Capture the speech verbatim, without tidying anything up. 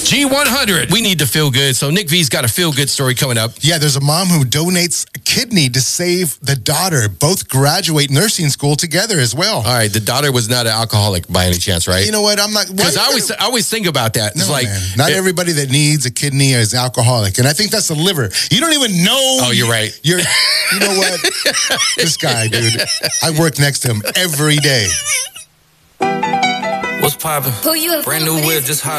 G one hundred. We need to feel good. So Nick V's got a feel good story coming up. Yeah, there's a mom who donates a kidney to save the daughter. Both graduate nursing school together as well. All right, the daughter was not an alcoholic by any chance, right? You know what? I'm not. Because I always, I always think about that. It's no, like man. Not it, everybody that needs a kidney is alcoholic, and I think that's the liver. You don't even know. Oh, you're right. You're. You know what? This guy, dude. I work next to him every day. What's poppin'? Who you? Brand new whip, just hot.